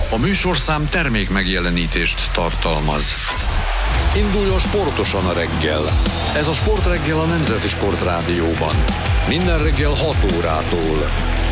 A műsorszám termék megjelenítést tartalmaz. Induljon sportosan a reggel. Ez a Sportreggel a Nemzeti Sportrádióban. Minden reggel 6 órától.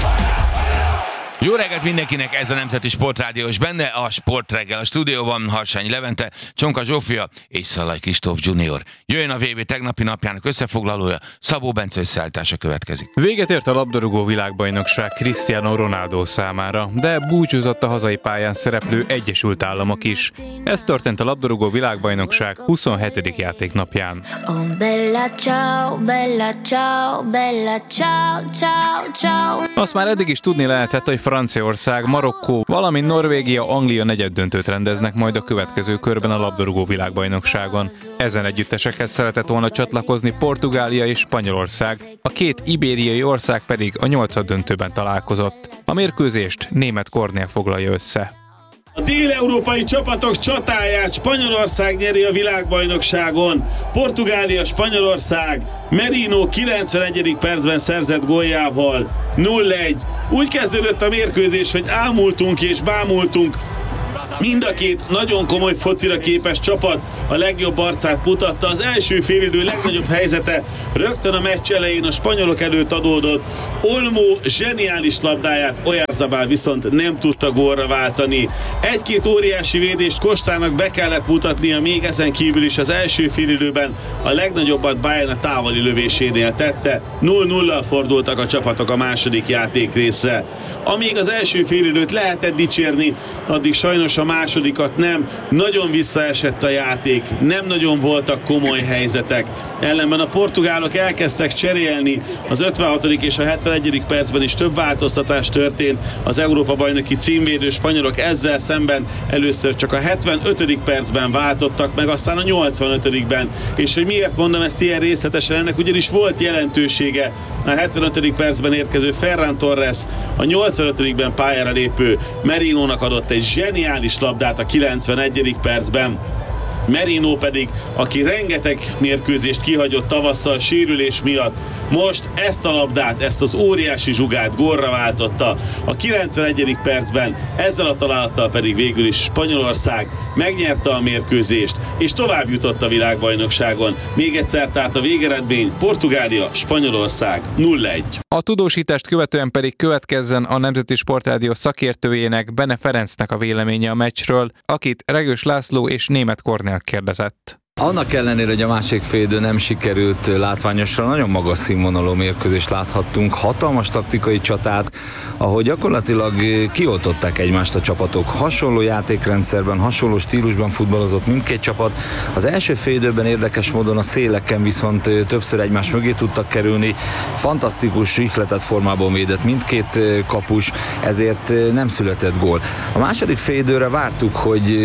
Jó reggelt mindenkinek, ez a Nemzeti Sportrádió, és benne a Sportreggel. A stúdióban Harsányi Levente, Csonka Zsófia és Szalai Kristóf Junior. Jöjjön a VB tegnapi napjának összefoglalója, Szabó Bence összeállítása következik. Véget ért a labdarúgó világbajnokság Cristiano Ronaldo számára, de búcsúzott a hazai pályán szereplő Egyesült Államok is. Ez történt a labdarúgó világbajnokság 27. játéknapján. Oh, bella ciao, bella ciao, bella ciao, ciao, ciao. Azt már eddig is tudni lehetett, hogy Franciaország, Marokkó, valamint Norvégia, Anglia negyeddöntőt rendeznek majd a következő körben a labdarúgó világbajnokságon. Ezen együttesekhez szeretett volna csatlakozni Portugália és Spanyolország, a két ibériai ország pedig a nyolcaddöntőben találkozott. A mérkőzést Németh Kornél foglalja össze. A dél-európai csapatok csatáját Spanyolország nyeri a világbajnokságon. Portugália, Spanyolország, Merino 91. percben szerzett góljával 0-1. Úgy kezdődött a mérkőzés, hogy ámultunk és bámultunk. Mind a két nagyon komoly focira képes csapat a legjobb arcát mutatta. Az első félidő legnagyobb helyzete rögtön a meccs elején a spanyolok előtt adódott. Olmo zseniális labdáját Oyarzabal viszont nem tudta gólra váltani. Egy-két óriási védést Kostának be kellett mutatnia, még ezen kívül is az első félidőben a legnagyobbat Bayern a távoli lövésénél tette. 0-0-al fordultak a csapatok a második játékrészre. Amíg az első félidőt lehetett dicsérni, addig sajnos a másodikat nem. Nagyon visszaesett a játék, nem nagyon voltak komoly helyzetek. Ellenben a portugálok elkezdtek cserélni, az 56. és a 71. percben is több változtatás történt. Az Európa-bajnoki címvédő spanyolok ezzel szemben először csak a 75. percben váltottak meg, aztán a 85-ben. És hogy miért mondom ezt ilyen részletesen, ennek ugyanis volt jelentősége. A 75. percben érkező Ferran Torres a 85-ben pályára lépő Merinónak adott egy zseniális labdát a 91. percben. Merino pedig, aki rengeteg mérkőzést kihagyott tavasszal sérülés miatt, most ezt a labdát, ezt az óriási zsugát gólra váltotta a 91. percben, ezzel a találattal pedig végül is Spanyolország megnyerte a mérkőzést, és tovább jutott a világbajnokságon. Még egyszer tehát a végeredmény Portugália, Spanyolország 0-1. A tudósítást követően pedig következzen a Nemzeti Sportrádió szakértőjének, Bene Ferencnek a véleménye a meccsről, akit Regős László és Németh Kornél kérdezett. Annak ellenére, hogy a másik félidő nem sikerült látványosra, nagyon magas színvonalú mérkőzést láthattunk, hatalmas taktikai csatát, ahol gyakorlatilag kioltották egymást a csapatok. Hasonló játékrendszerben, hasonló stílusban futballozott mindkét csapat. Az első félidőben érdekes módon a széleken viszont többször egymás mögé tudtak kerülni. Fantasztikus ihletett formában védett mindkét kapus, ezért nem született gól. A második félidőre vártuk, hogy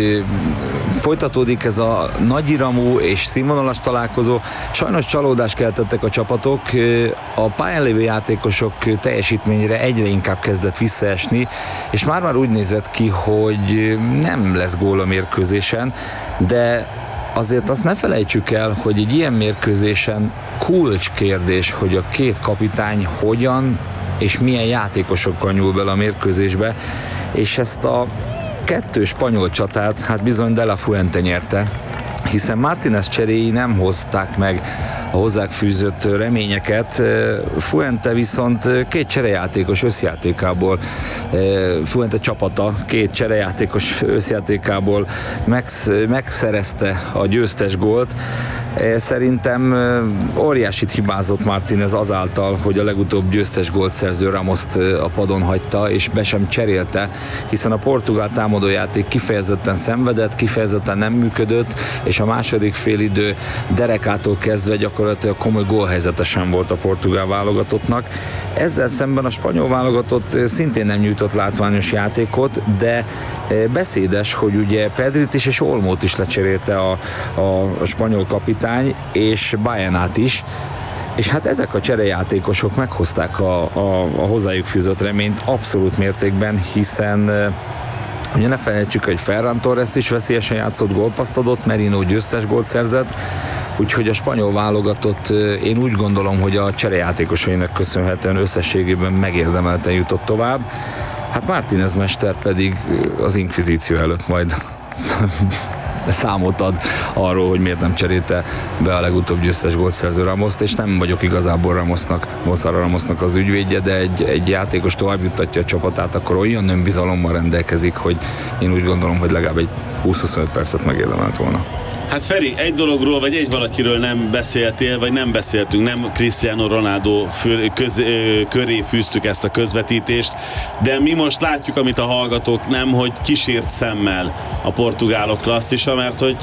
folytatódik ez a nagyiramú és színvonalas találkozó. Sajnos csalódást keltettek a csapatok, a pályán lévő játékosok teljesítményére egyre inkább kezdett visszaesni, és már úgy nézett ki, hogy nem lesz gól a mérkőzésen, de azért azt ne felejtsük el, hogy egy ilyen mérkőzésen kulcskérdés, hogy a két kapitány hogyan és milyen játékosokkal nyúl bele a mérkőzésbe, és ezt a kettő spanyol csatát hát bizony De La Fuente nyerte, hiszen Martínez cseréi nem hozták meg a hozzák fűzött reményeket. Fuente viszont két cserejátékos összjátékából, Fuente csapata két cserejátékos összjátékából megszerezte a győztes gólt. Szerintem óriásit hibázott Martínez azáltal, hogy a legutóbb győztes gólt szerző Ramoszt a padon hagyta, és be sem cserélte, hiszen a portugál támadójáték kifejezetten szenvedett, kifejezetten nem működött, és a második félidő derekától kezdve gyakorlatilag komoly gólhelyzete sem volt a portugál válogatottnak. Ezzel szemben a spanyol válogatott szintén nem nyújtott látványos játékot, de beszédes, hogy ugye Pedrit is és Olmót is lecserélte a spanyol kapitány, és Bayenát is, és hát ezek a cserejátékosok meghozták a hozzájuk fűzött reményt abszolút mértékben, hiszen ugye ne felejtsük, hogy Ferran Torres is veszélyesen játszott, gólpasszt adott, Merino győztes gólt szerzett, úgyhogy a spanyol válogatott, én úgy gondolom, hogy a cserejátékosainak köszönhetően összességében megérdemelten jutott tovább. Hát Martínez mester pedig az inkvizíció előtt majd számot ad arról, hogy miért nem cserélte be a legutóbb győztes gólszerző Ramoszt, és nem vagyok igazából Gonzalo Ramosnak az ügyvédje, de egy játékos tovább juttatja a csapatát, akkor olyan önbizalommal rendelkezik, hogy én úgy gondolom, hogy legalább egy 20-25 percet megérdemelt volna. Hát Feri, egy dologról, vagy egy valakiről nem beszéltél, vagy nem beszéltünk, nem Cristiano Ronaldo köré fűztük ezt a közvetítést, de mi most látjuk, amit a hallgatók nem, hogy kísért szemmel a portugálok klasszisa, mert hogy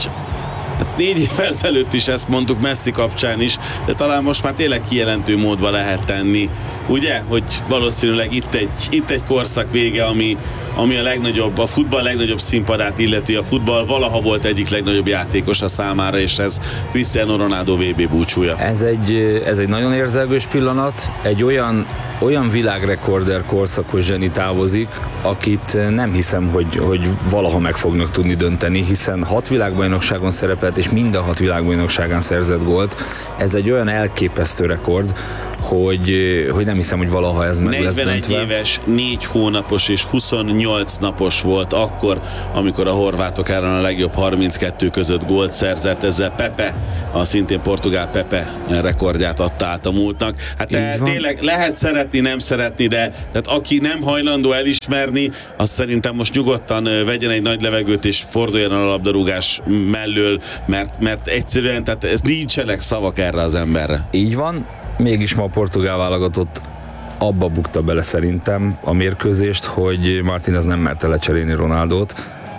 4 évvel ezelőtt is ezt mondtuk Messi kapcsán is, de talán most már tényleg kijelentő módba lehet tenni, ugye? Hogy valószínűleg itt egy korszak vége, ami a legnagyobb, a futball legnagyobb színpadát illeti. A futball valaha volt egyik legnagyobb játékosa számára, és ez Cristiano Ronaldo VB búcsúja. Ez egy nagyon érzelgős pillanat, egy olyan világrekorder korszakos zseni távozik, akit nem hiszem, hogy valaha meg fognak tudni dönteni, hiszen 6 világbajnokságon szerepelt, és mind a 6 világbajnokságán szerzett gólt. Ez egy olyan elképesztő rekord, hogy nem hiszem, hogy valaha ez meg lesz döntve. 41 éves, 4 hónapos és 28 napos volt akkor, amikor a horvátok ellen a legjobb 32 között gólt szerzett. Ezzel Pepe, a szintén portugál Pepe rekordját adta át a múltnak. Hát tényleg lehet szeretni, nem szeretni, de tehát aki nem hajlandó elismerni, azt szerintem most nyugodtan vegyen egy nagy levegőt és forduljon a labdarúgás mellől, mert egyszerűen tehát nincsenek szavak erre az emberre. Így van. Mégis ma a portugál válogatott abba bukta bele szerintem a mérkőzést, hogy Martínez nem merte lecserélni Ronaldót,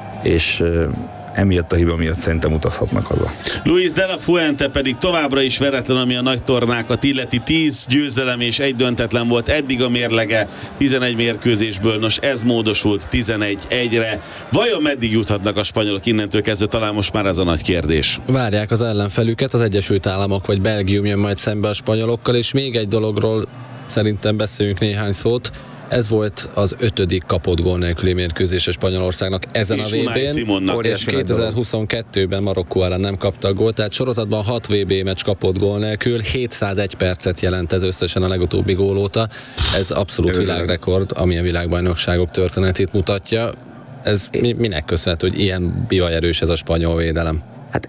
és emiatt a hiba miatt szerintem utazhatnak haza. Luis de la Fuente pedig továbbra is veretlen, ami a nagy tornákat illeti. 10 győzelem és 1 döntetlen volt eddig a mérlege 11 mérkőzésből. Nos, ez módosult 11-1-re. Vajon meddig juthatnak a spanyolok innentől kezdve? Talán most már ez a nagy kérdés. Várják az ellenfelüket, az Egyesült Államok vagy Belgium jön majd szembe a spanyolokkal, és még egy dologról szerintem beszéljünk néhány szót. Ez volt az 5. kapott gól nélküli mérkőzés a Spanyolországnak ezen a VB-n, és 2022-ben Marokkó ellen nem kapta a gólt, tehát sorozatban 6 VB meccs kapott gól nélkül, 701 percet jelent ez összesen a legutóbbi gól óta. Ez abszolút világrekord, ami a világbajnokságok történetét mutatja. Ez minek köszönhető, hogy ilyen bioerős ez a spanyol védelem? Hát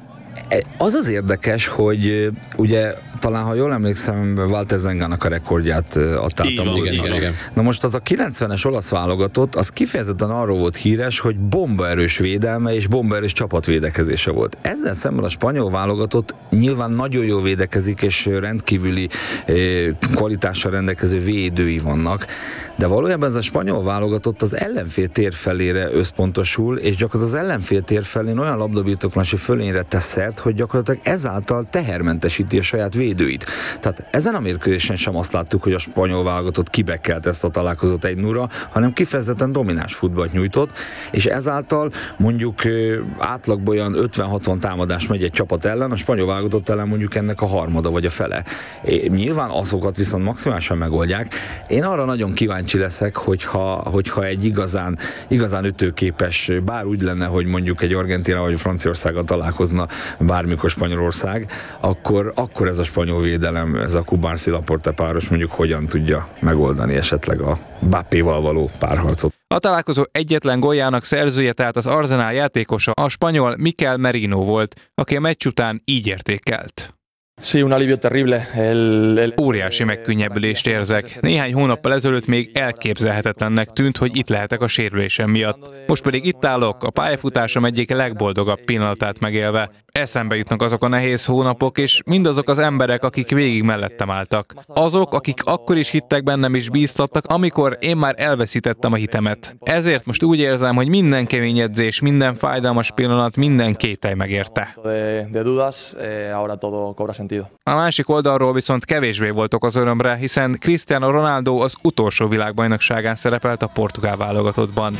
az érdekes, hogy ugye talán, ha jól emlékszem, Walter Zengának a rekordját adtáltam. Igen. Na most az a 90-es olasz válogatott, az kifejezetten arról volt híres, hogy bombaerős védelme és bombaerős csapatvédekezése volt. Ezzel szemben a spanyol válogatott nyilván nagyon jól védekezik, és rendkívüli kvalitással rendelkező védői vannak, de valójában ez a spanyol válogatott az ellenfél tér felére összpontosul, és gyakorlatilag az ellenfél tér felén olyan labdabirtoklási fölényre tesz szert, hogy gyakorlatilag ezáltal tehermentesíti a saját védőit. Tehát ezen a mérkőzésen sem azt láttuk, hogy a spanyol válogatott kibekkelt ezt a találkozót 1-0-ra, hanem kifejezetten domináns futballt nyújtott, és ezáltal mondjuk átlagban olyan 50-60 támadás megy egy csapat ellen, a spanyol válogatott ellen mondjuk ennek a harmada vagy a fele. Nyilván azokat viszont maximálisan megoldják. Én arra nagyon kíváncsi leszek, hogyha egy igazán ütőképes, bár úgy lenne, hogy mondjuk egy Argentína vagy Franciaországgal találkozna bármikor Spanyolország, akkor ez a spanyol védelem, ez a Kubánci-Laporte páros mondjuk hogyan tudja megoldani esetleg a Mbappéval való párharcot. A találkozó egyetlen góljának szerzője, tehát az Arsenal játékosa, a spanyol Mikel Merino volt, aki a meccs után így értékelt. Óriási megkönnyebbülést érzek. Néhány hónappal ezelőtt még elképzelhetetlennek tűnt, hogy itt lehetek a sérülésem miatt. Most pedig itt állok, a pályafutásom egyik legboldogabb pillanatát megélve. Eszembe jutnak azok a nehéz hónapok, és mindazok az emberek, akik végig mellettem álltak. Azok, akik akkor is hittek bennem és bíztattak, amikor én már elveszítettem a hitemet. Ezért most úgy érzem, hogy minden kemény edzés, minden fájdalmas pillanat, minden kételj megérte. A másik oldalról viszont kevésbé voltok az örömre, hiszen Cristiano Ronaldo az utolsó világbajnokságán szerepelt a portugál válogatottban.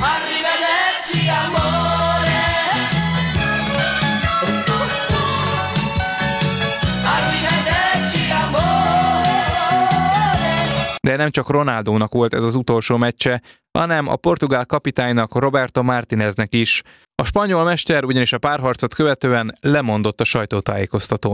De nem csak Ronaldónak volt ez az utolsó meccse, hanem a portugál kapitánynak, Roberto Martíneznek is. A spanyol mester ugyanis a párharcot követően lemondott a sajtótájékoztatón.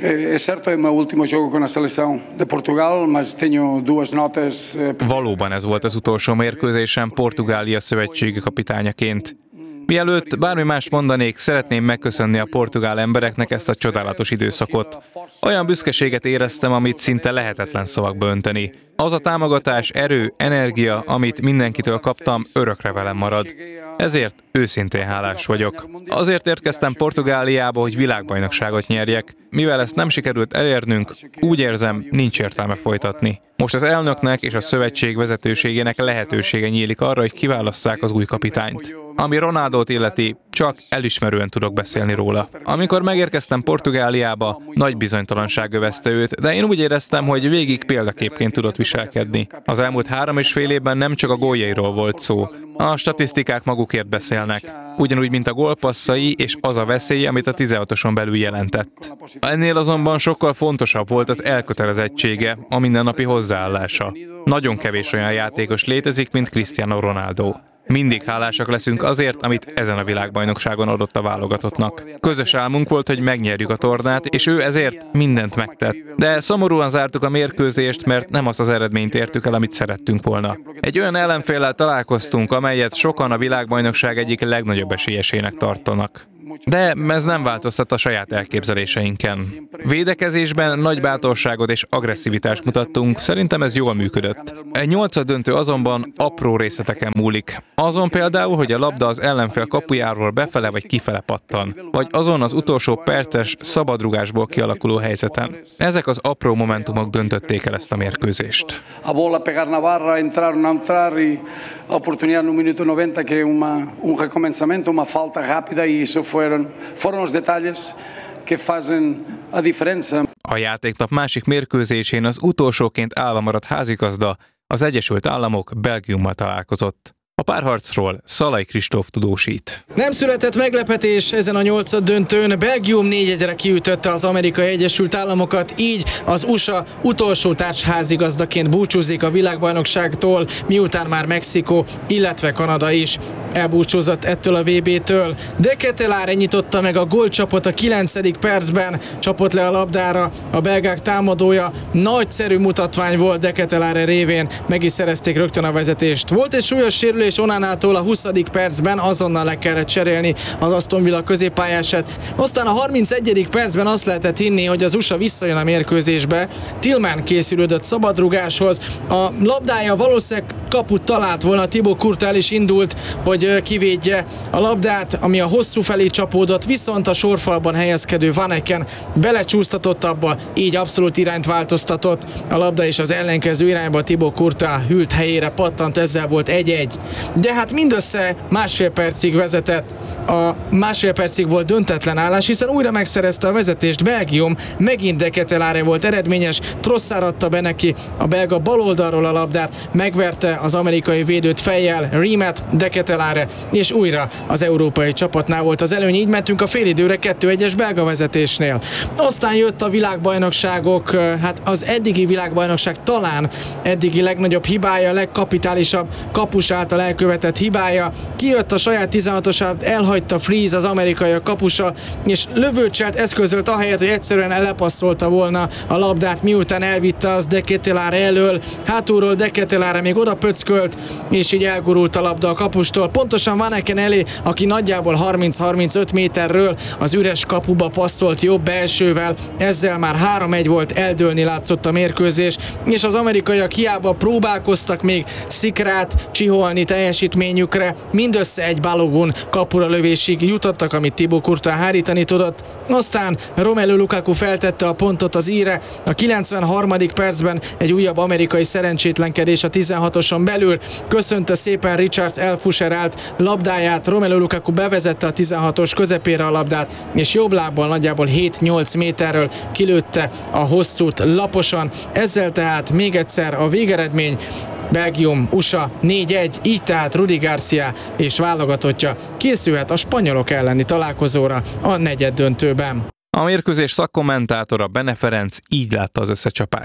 É certo, é o meu último jogo com a seleção de Portugal, mas tenho duas notas. Valóban ez volt az utolsó mérkőzésem Portugália szövetségi kapitányaként. Mielőtt bármi más mondanék, szeretném megköszönni a portugál embereknek ezt a csodálatos időszakot. Olyan büszkeséget éreztem, amit szinte lehetetlen szavakba önteni. Az a támogatás, erő, energia, amit mindenkitől kaptam, örökre velem marad. Ezért őszintén hálás vagyok. Azért érkeztem Portugáliába, hogy világbajnokságot nyerjek. Mivel ezt nem sikerült elérnünk, úgy érzem, nincs értelme folytatni. Most az elnöknek és a szövetség vezetőségének lehetősége nyílik arra, hogy kiválasszák az új kapitányt. Ami Ronaldót illeti, csak elismerően tudok beszélni róla. Amikor megérkeztem Portugáliába, nagy bizonytalanság övezte őt, de én úgy éreztem, hogy végig példaképként tudott viselkedni. Az elmúlt 3,5 évben nem csak a góljairól volt szó. A statisztikák magukért beszélnek. Ugyanúgy, mint a gólpasszai és az a veszély, amit a 16-oson belül jelentett. Ennél azonban sokkal fontosabb volt az elkötelezettsége, a mindennapi hozzáállása. Nagyon kevés olyan játékos létezik, mint Cristiano Ronaldo. Mindig hálásak leszünk azért, amit ezen a világbajnokságon adott a válogatottnak. Közös álmunk volt, hogy megnyerjük a tornát, és ő ezért mindent megtett. De szomorúan zártuk a mérkőzést, mert nem azt az eredményt értük el, amit szerettünk volna. Egy olyan ellenféllel találkoztunk, amelyet sokan a világbajnokság egyik legnagyobb esélyesének tartanak. De ez nem változtat a saját elképzeléseinken. Védekezésben nagy bátorságot és agresszivitást mutattunk, szerintem ez jól működött. Egy 8-as döntő azonban apró részleteken múlik. Azon például, hogy a labda az ellenfél kapujáról befele vagy kifele pattan, vagy azon az utolsó perces szabadrugásból kialakuló helyzeten. Ezek az apró momentumok döntötték el ezt a mérkőzést. A bola pegar na barra, entrar, não entrar, e a oportunidade no minuto 90 que é recomeçamento, uma falta rápida, e isso foram os detalhes que fazem a diferença. A játéknap másik mérkőzésén az utolsóként állva maradt házigazda, az Egyesült Államok Belgiummal találkozott. A párharcról Szalai Kristóf tudósít. Nem született meglepetés ezen a 8. döntőn. Belgium 4-1-re kiütötte az Amerikai Egyesült Államokat, így az USA utolsó társházigazdaként búcsúzik a világbajnokságtól, miután már Mexikó, illetve Kanada is elbúcsúzott ettől a VB-től. De Ketelaere nyitotta meg a gólcsapot a 9. percben, csapott le a labdára a belgák támadója. Nagyszerű mutatvány volt De Ketelaere révén, meg is szerezték rögtön a vezetést. Volt egy súlyos sérülés Onanától a 20. percben, azonnal le kellett cserélni az Aston Villa középpályását. Aztán a 31. percben azt lehetett hinni, hogy az USA visszajön a mérkőzésbe. Tillman készülődött szabadrugáshoz. A labdája valószínűleg kaput talált volna, Thibaut Courtois is indult, hogy kivédje a labdát, ami a hosszú felé csapódott, viszont a sorfalban helyezkedő Van Aken belecsúsztatott abba, így abszolút irányt változtatott. A labda is az ellenkező irányba Thibaut Courtois hűlt helyére pattant, ezzel volt 1-1. De hát mindössze másfél percig vezetett. A másfél percig volt döntetlen állás, hiszen újra megszerezte a vezetést Belgium, megint De Ketelaere volt eredményes, Trossard adta be neki a belga baloldalról a labdát, megverte az amerikai védőt fejjel, Riemet, De Ketelaere, és újra az európai csapatnál volt az előny, így mentünk a félidőre 2-1-es belga vezetésnél. Aztán jött a világbajnokságok, hát az eddigi világbajnokság talán eddigi legnagyobb hibája, legkapitálisabb kapus által elkövetett hibája. Kijött a saját 16-osát, elhagyta Freeze, az amerikai a kapusa, és lövőcselt eszközölt ahelyett, hogy egyszerűen lepasszolta volna a labdát, miután elvitte az De Ketelaere elől. Hátulról De Ketelaere még oda pöckölt, és így elgurult a labda a kapustól. Pontosan Van Aken elé, aki nagyjából 30-35 méterről az üres kapuba passzolt jobb belsővel. Ezzel már 3-1 volt, eldőlni látszott a mérkőzés, és az amerikaiak hiába próbálkoztak még szikrát csiholni teljesítményükre, mindössze egy Balogun kapura lövésig jutottak, amit Thibaut Courtois hárítani tudott. Aztán Romelu Lukaku feltette a pontot az íre. A 93. percben egy újabb amerikai szerencsétlenkedés a 16-oson belül. Köszönte szépen Richards elfuserált labdáját, Romelu Lukaku bevezette a 16-os közepére a labdát, és jobb lábbal nagyjából 7-8 méterről kilőtte a hosszút laposan. Ezzel tehát még egyszer a végeredmény: Belgium, USA 4-1, így tehát Rudi Garcia és válogatottja készülhet a spanyolok elleni találkozóra a negyeddöntőben. A mérkőzés szakkommentátora Bene Ferenc így látta az összecsapást.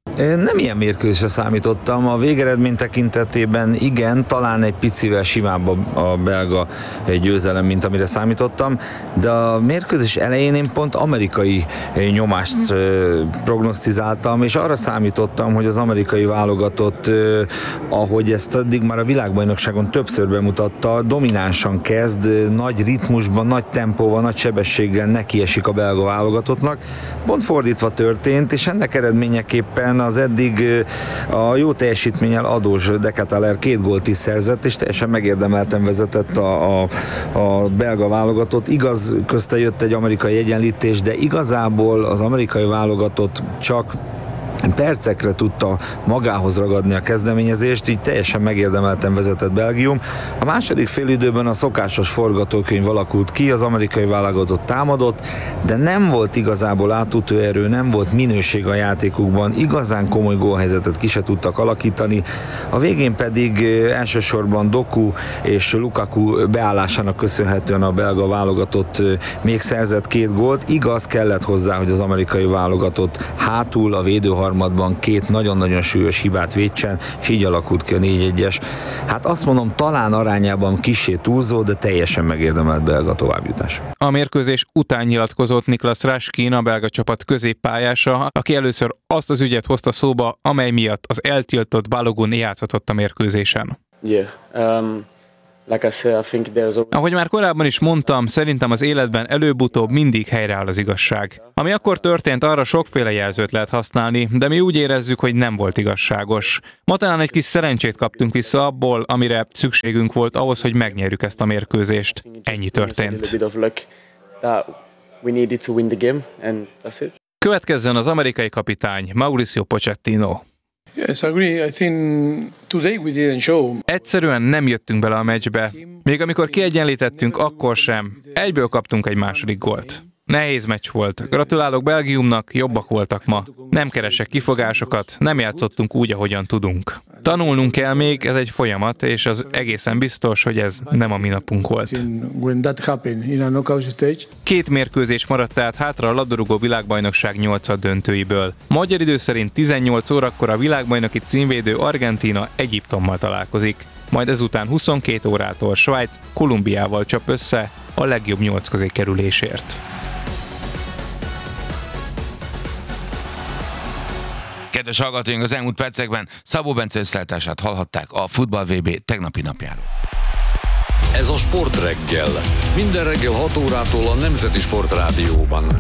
Nem ilyen mérkőzésre számítottam, a végeredmény tekintetében igen, talán egy picivel simább a belga győzelem, mint amire számítottam, de a mérkőzés elején én pont amerikai nyomást prognosztizáltam, és arra számítottam, hogy az amerikai válogatott, ahogy ezt addig már a világbajnokságon többször bemutatta, dominánsan kezd, nagy ritmusban, nagy tempóval, nagy sebességgel nekiesik a belga válogatottnak. Pont fordítva történt, és ennek eredményeképpen az eddig a jó teljesítménnyel adós De Ketelaere 2 gólt is szerzett, és teljesen megérdemelten vezetett a belga válogatott. Igaz, közte jött egy amerikai egyenlítés, de igazából az amerikai válogatott csak percekre tudta magához ragadni a kezdeményezést, így teljesen megérdemelten vezetett Belgium. A második félidőben a szokásos forgatókönyv alakult ki, az amerikai válogatott támadott, de nem volt igazából átütőerő, nem volt minőség a játékukban, igazán komoly gólhelyzetet ki se tudtak alakítani. A végén pedig elsősorban Doku és Lukaku beállásának köszönhetően a belga válogatott még szerzett 2 gólt. Igaz, kellett hozzá, hogy az amerikai válogatott hátul a védőharmadban 2 nagyon-nagyon súlyos hibát védsen, és így alakult ki a 4-1-es. Hát azt mondom, talán arányában kissé túlzó, de teljesen megérdemelt belga továbbjutás. A mérkőzés után nyilatkozott Niklas Raskin, a belga csapat középpályása, aki először azt az ügyet hozta szóba, amely miatt az eltiltott Balogun játszhatott a mérkőzésen. Ahogy már korábban is mondtam, szerintem az életben előbb-utóbb mindig helyreáll az igazság. Ami akkor történt, arra sokféle jelzőt lehet használni, de mi úgy érezzük, hogy nem volt igazságos. Ma talán egy kis szerencsét kaptunk vissza abból, amire szükségünk volt ahhoz, hogy megnyerjük ezt a mérkőzést. Ennyi történt. Következzen az amerikai kapitány, Mauricio Pochettino. Yes, I agree. I think today we didn't show. Egyszerűen nem jöttünk bele a meccsbe. Még amikor kiegyenlítettünk, akkor sem. Egyből kaptunk egy második gólt. Nehéz meccs volt. Gratulálok Belgiumnak, jobbak voltak ma. Nem keresek kifogásokat, nem játszottunk úgy, ahogyan tudunk. Tanulnunk kell még, ez egy folyamat, és az egészen biztos, hogy ez nem a mi napunk volt. 2 mérkőzés maradt tehát hátra a labdarúgó világbajnokság 8 döntőiből. Magyar idő szerint 18 órakor a világbajnoki címvédő Argentína Egyiptommal találkozik. Majd ezután 22 órától Svájc Kolumbiával csap össze a legjobb 8 közé kerülésért. Kedves hallgatóink, az elmúlt percekben Szabó Bence összeállítását hallhatták a Futball VB tegnapi napjáról. Ez a Sportreggel. Minden reggel 6 órától a Nemzeti Sportrádióban.